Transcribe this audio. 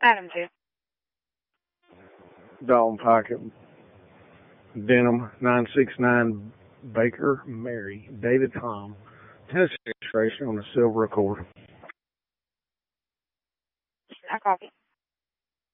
Item 2. Dalton Pocket, Denham, 969 Baker, Mary, David Tom, Tennessee registration on a silver Accord. I copy.